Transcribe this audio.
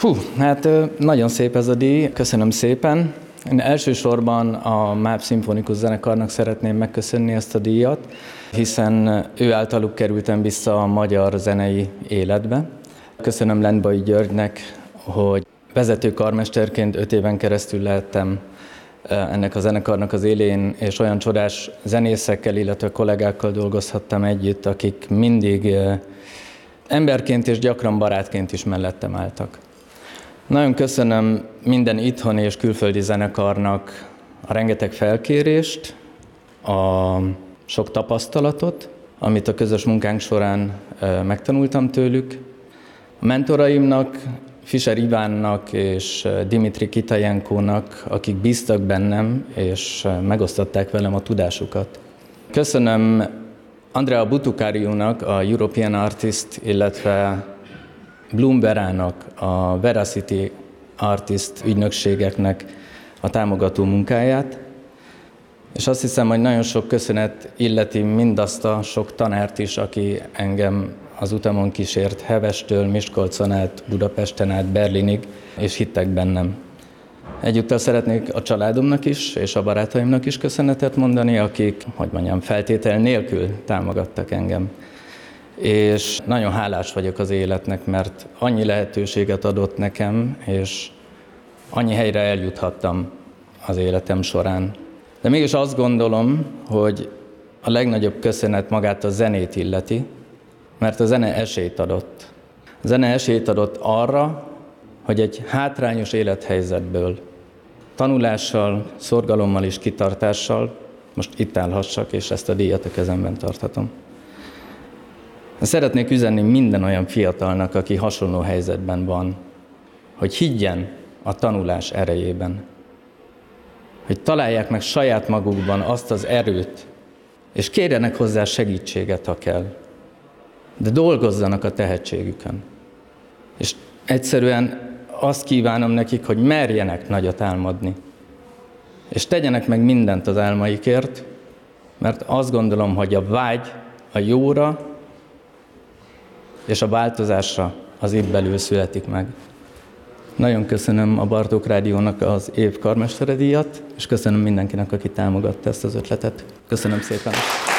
Hát nagyon szép ez a díj, köszönöm szépen. Én elsősorban a MÁV Szimfonikus Zenekarnak szeretném megköszönni ezt a díjat, hiszen ő általuk kerültem vissza a magyar zenei életbe. Köszönöm Lendvai Györgynek, hogy vezető karmesterként 5 éven keresztül lehettem ennek a zenekarnak az élén, és olyan csodás zenészekkel, illetve kollégákkal dolgozhattam együtt, akik mindig emberként és gyakran barátként is mellettem álltak. Nagyon köszönöm minden itthoni és külföldi zenekarnak a rengeteg felkérést, a sok tapasztalatot, amit a közös munkánk során megtanultam tőlük. A mentoraimnak, Fischer Ivánnak és Dimitri Kitajenkónak, akik bíztak bennem és megosztották velem a tudásukat. Köszönöm Andrea Butukáriúnak, a European Artist, illetve Bloomberának, a Veracity Artist ügynökségeknek a támogató munkáját, és azt hiszem, hogy nagyon sok köszönet illeti mindazt a sok tanárt is, aki engem az utamon kísért Hevestől, Miskolcon át, Budapesten át, Berlinig, és hittek bennem. Egyúttal szeretnék a családomnak is, és a barátaimnak is köszönetet mondani, akik, feltétel nélkül támogattak engem. És nagyon hálás vagyok az életnek, mert annyi lehetőséget adott nekem, és annyi helyre eljuthattam az életem során. De mégis azt gondolom, hogy a legnagyobb köszönet magát a zenét illeti, mert a zene esélyt adott. A zene esélyt adott arra, hogy egy hátrányos élethelyzetből, tanulással, szorgalommal és kitartással most itt állhassak, és ezt a díjat a kezemben tarthatom. Szeretnék üzenni minden olyan fiatalnak, aki hasonló helyzetben van, hogy higgyen a tanulás erejében, hogy találják meg saját magukban azt az erőt, és kérjenek hozzá segítséget, ha kell, de dolgozzanak a tehetségükön. És egyszerűen azt kívánom nekik, hogy merjenek nagyot álmodni, és tegyenek meg mindent az álmaikért, mert azt gondolom, hogy a vágy a jóra és a változásra az itt belül születik meg. Nagyon köszönöm a Bartók Rádiónak az év karmestere díjat, és köszönöm mindenkinek, aki támogatta ezt az ötletet. Köszönöm szépen!